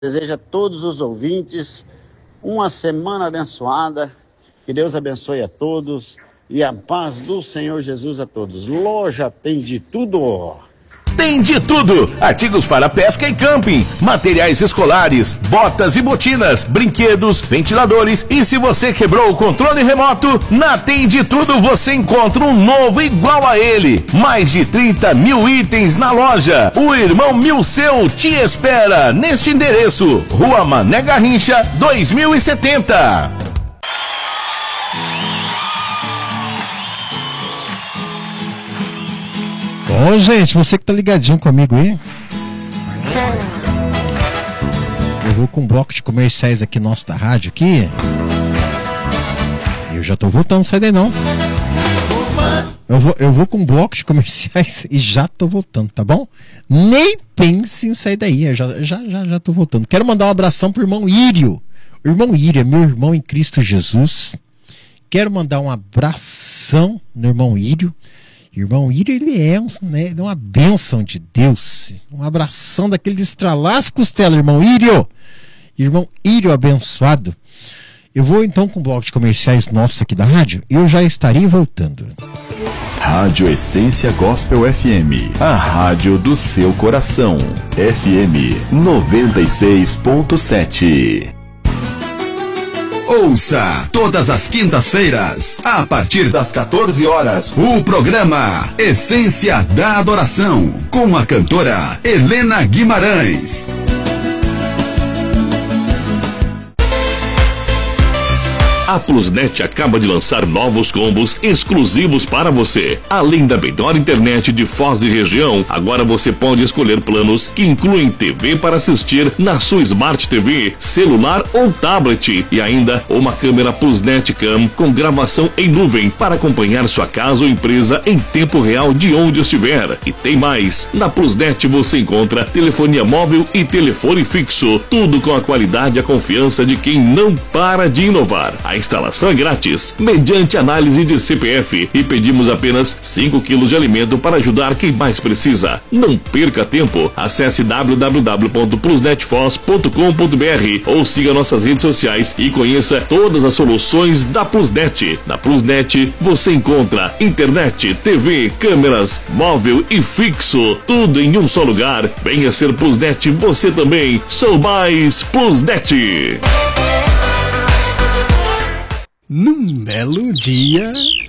Desejo a todos os ouvintes uma semana abençoada, que Deus abençoe a todos e a paz do Senhor Jesus a todos. Loja tem de tudo. Tem de tudo, artigos para pesca e camping, materiais escolares, botas e botinas, brinquedos, ventiladores e se você quebrou o controle remoto, na Tem de Tudo você encontra um novo igual a ele. Mais de 30 mil itens na loja. O Irmão Milceu te espera neste endereço, Rua Mané Garrincha, 2070. Bom, gente, você que tá ligadinho comigo aí, eu vou com um bloco de comerciais aqui nosso da rádio aqui. Eu já tô voltando, sai daí não. Eu vou com um bloco de comerciais e já tô voltando, tá bom? Nem pense em sair daí, eu já tô voltando. Quero mandar um abração pro irmão Írio. O irmão Írio é meu irmão em Cristo Jesus. Quero mandar um abração no irmão Írio. Irmão Írio, ele é uma bênção de Deus. Um abração daquele de estralar as costelas, irmão Írio. Irmão Írio abençoado. Eu vou então com o bloco de comerciais nosso aqui da rádio e eu já estarei voltando. Rádio Essência Gospel FM, a rádio do seu coração. FM 96.7. Ouça todas as quintas-feiras, a partir das 14 horas, o programa Essência da Adoração, com a cantora Helena Guimarães. A Plusnet acaba de lançar novos combos exclusivos para você. Além da melhor internet de Foz e região, agora você pode escolher planos que incluem TV para assistir na sua Smart TV, celular ou tablet e ainda uma câmera Plusnet Cam com gravação em nuvem para acompanhar sua casa ou empresa em tempo real de onde estiver. E tem mais! Na Plusnet você encontra telefonia móvel e telefone fixo, tudo com a qualidade e a confiança de quem não para de inovar. A instalação é grátis, mediante análise de CPF e pedimos apenas 5 quilos de alimento para ajudar quem mais precisa. Não perca tempo, acesse www.plusnetfoz.com.br ou siga nossas redes sociais e conheça todas as soluções da Plusnet. Na Plusnet você encontra internet, TV, câmeras, móvel e fixo, tudo em um só lugar. Venha ser Plusnet você também. Sou mais Plusnet. Num belo dia,